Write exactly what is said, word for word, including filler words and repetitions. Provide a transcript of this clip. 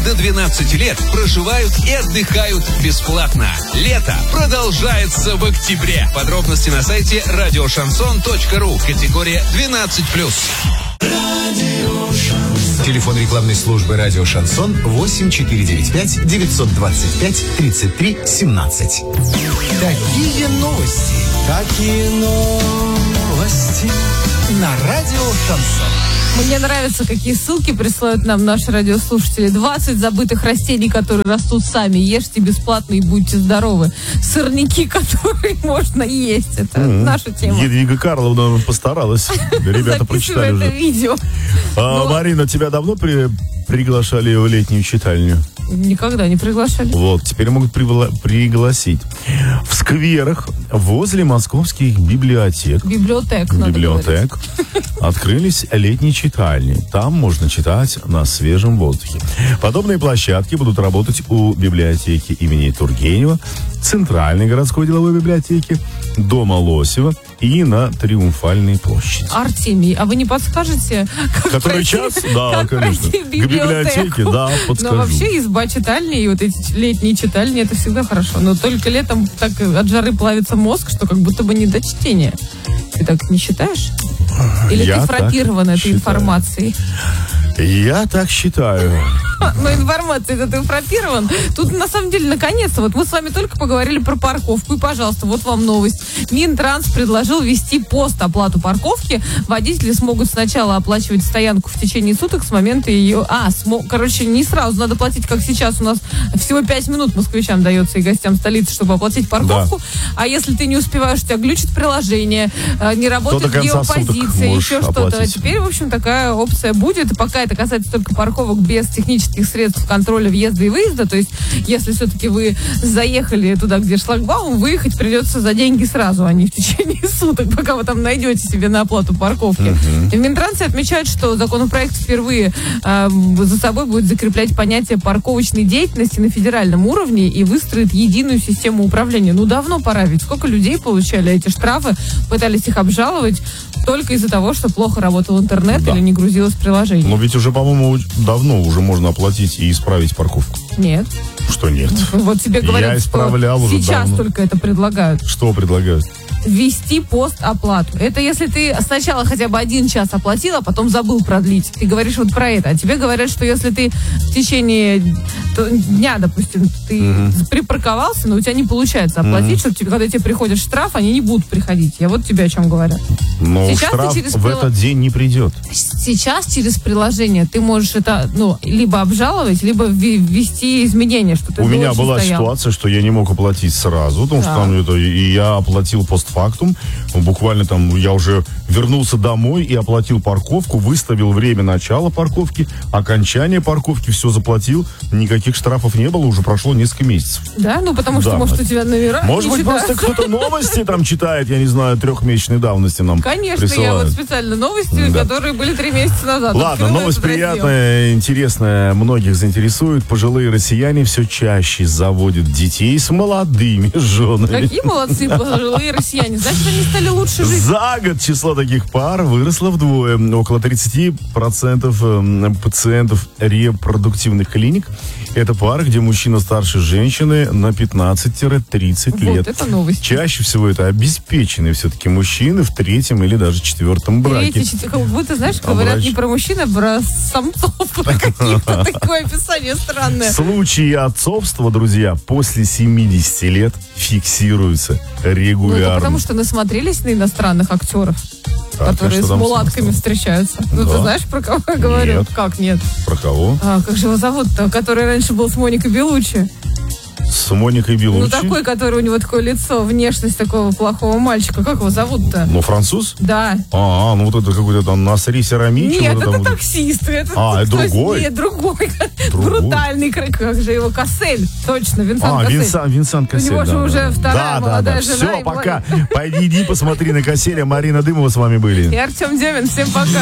до двенадцати лет проживают и отдыхают бесплатно. Лето продолжается в октябре. Подробности на сайте радио шансон точка ру. Категория двенадцать плюс. Телефон рекламной службы «Радио Шансон» восемь четыре девять пять девятьсот двадцать пять тридцать три семнадцать. Какие новости? Какие новости на «Радио Шансон»? Мне нравится, какие ссылки присылают нам наши радиослушатели. двадцать забытых растений, которые растут сами. Ешьте бесплатно и будьте здоровы. Сорняки, которые можно есть. Это mm-hmm. наша тема. Едвига Карловна постаралась. Ребята прочитали уже. это видео. А, Но... Марина, тебя давно при... приглашали в летнюю читальню? Никогда не приглашали. Вот, теперь могут пригла- пригласить. В скверах возле московских библиотек. Библиотек, Библиотек. Открылись летние читальни. Там можно читать на свежем воздухе. Подобные площадки будут работать у библиотеки имени Тургенева, Центральной городской деловой библиотеки, Дома Лосева и на Триумфальной площади. Артемий, а вы не подскажете, как Который пройти, час? Да, как конечно. Пройти в К библиотеке, да, подскажу. Но вообще изба читальни и вот эти летние читальни, это всегда хорошо. Но только летом так от жары плавится мозг, что как будто бы не до чтения. Ты так не считаешь? Или Я ты фрапирован этой считаю. информацией? Я так считаю. Но информация, ты фрапирован. Тут, на самом деле, наконец-то, вот мы с вами только поговорили про парковку, и, пожалуйста, вот вам новость. Минтранс предложил ввести постоплату парковки. Водители смогут сначала оплачивать стоянку в течение суток с момента ее... А, смо... короче, не сразу надо платить, как сейчас у нас всего пять минут москвичам дается и гостям столицы, чтобы оплатить парковку. Да. А если ты не успеваешь, у тебя глючит приложение, не работает геопозиция, еще что-то. А теперь, в общем, такая опция будет. И пока это касается только парковок без технических средств контроля въезда и выезда, то есть если все-таки вы заехали туда, где шлагбаум, выехать придется за деньги сразу, а не в течение суток, пока вы там найдете себе на оплату парковки. Uh-huh. В Минтрансе отмечают, что законопроект впервые э, за собой будет закреплять понятие парковочной деятельности на федеральном уровне и выстроит единую систему управления. Ну, давно пора, ведь сколько людей получали эти штрафы, пытались их обжаловать только из-за того, что плохо работал интернет да. или не грузилось приложение. Но ведь уже, по-моему, давно уже можно оплатить и исправить парковку. Нет. Что нет? Вот тебе говорят, Я исправлял что уже сейчас давно. только это предлагают. Что предлагают? Ввести постоплату. Это если ты сначала хотя бы один час оплатил, а потом забыл продлить. Ты говоришь вот про это. А тебе говорят, что если ты в течение дня, допустим, ты угу. припарковался, но у тебя не получается оплатить, угу. чтобы тебе, когда тебе приходит штраф, они не будут приходить. Я вот тебе о чем говорю. Но сейчас штраф через в прил... этот день не придет. Сейчас через приложение ты можешь это, ну, либо обжаловать, либо ввести изменения, что ты У меня была стоял. ситуация, что я не мог оплатить сразу, потому да. что там это, и я оплатил постфактум. Буквально там я уже вернулся домой и оплатил парковку, выставил время начала парковки, окончание парковки, все заплатил. Никаких штрафов не было, уже прошло несколько месяцев. Да? Ну, потому что, да. может, у тебя номера Может быть, читаются. просто кто-то новости там читает, я не знаю, трехмесячной давности нам Конечно, присылают. я вот специально новости, да. которые были три месяца назад. Ладно, новость приятная, интересная, многих заинтересует. Пожилые россияне все чаще заводят детей с молодыми женами. Какие молодцы пожилые россияне. Значит, они стали лучше жить. За год число таких пар выросло вдвое. Около тридцать процентов пациентов репродуктивных клиник – это пары, где мужчина старше женщины на пятнадцать-тридцать вот лет. Это новость. Чаще всего это обеспеченные все-таки мужчины в третьем или даже четвертом браке. Третий, четвертый. Вот ты знаешь, говорят Обрач... не про мужчин, а про самцов. Какие-то такое описание странное. Случаи отцовства, друзья, после семидесяти лет фиксируются регулярно. Ну, это потому что насмотрелись на иностранных актеров, а, которые с мулатками встречаются. Ну, да. Ты знаешь, про кого я говорю? Нет. Как нет? Про кого? А, как же его зовут-то? Который раньше был с Моникой Белуччи. С Моникой Белуччи? Ну, такой, который у него такое лицо, внешность такого плохого мальчика. Как его зовут-то? Ну, француз? Да. А, ну вот это какой-то там Насри Серамич. Нет, вот это там... таксист. Это а, это другой? Нет, другой. другой. Брутальный. Как же его? Кассель. Точно, Винсан а, Кассель. Винсан, Винсан Кассель. У него да, же да, уже да. вторая да, молодая да, да. жена. Все, пока. Пойди, иди, посмотри на Касселя. Марина Дымова с вами были. И Артем Демин. Всем пока.